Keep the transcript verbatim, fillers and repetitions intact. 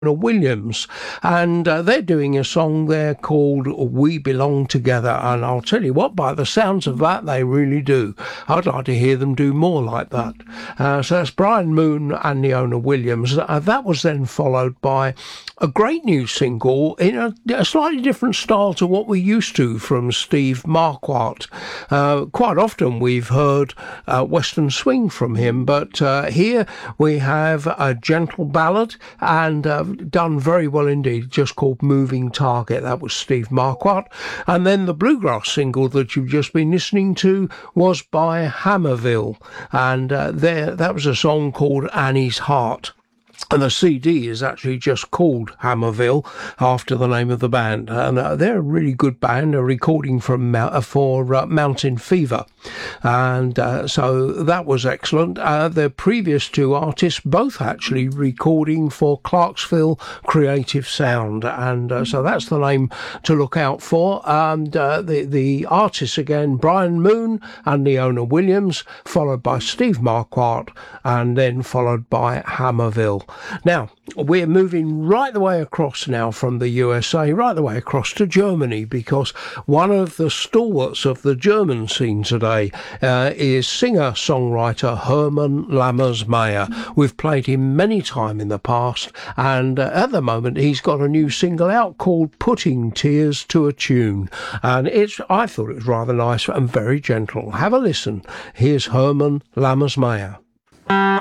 Williams, and uh, they're doing a song there called We Belong Together, and I'll tell you what, by the sounds of that, they really do. I'd like to hear them do more like that. Uh, so that's Brian Moon and Leona Williams. Uh, that was then followed by a great new single in a, a slightly different style to what we're used to from Steve Marquardt. Uh, quite often we've heard uh, Western swing from him, but uh, here we have a gentle ballad, and uh, done very well indeed, just called Moving Target. That was Steve Marquardt. And then the bluegrass single that you've just been listening to was by Hammerville, and uh, there that was a song called Annie's Heart. And the C D is actually just called Hammerville, after the name of the band. And uh, they're a really good band, a recording from uh, for uh, Mountain Fever. And uh, so that was excellent. Uh, the previous two artists both actually recording for Clarksville Creative Sound. And uh, so that's the name to look out for. And uh, the, the artists again, Brian Moon and Leona Williams, followed by Steve Marquardt, and then followed by Hammerville. Now, we're moving right the way across now from the U S A, right the way across to Germany, because one of the stalwarts of the German scene today uh, is singer-songwriter Hermann Lammersmeyer. We've played him many times in the past, and uh, at the moment he's got a new single out called Putting Tears to a Tune, and it's I thought it was rather nice and very gentle. Have a listen. Here's Hermann Lammersmeyer.